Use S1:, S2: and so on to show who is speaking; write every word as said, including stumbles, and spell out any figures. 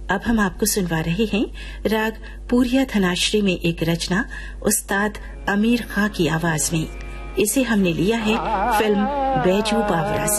S1: अब हम आपको सुनवा रहे हैं राग पूरिया धनाश्री में एक रचना उस्ताद अमीर खां की आवाज में। इसे हमने लिया है फिल्म बैजू बावरा से।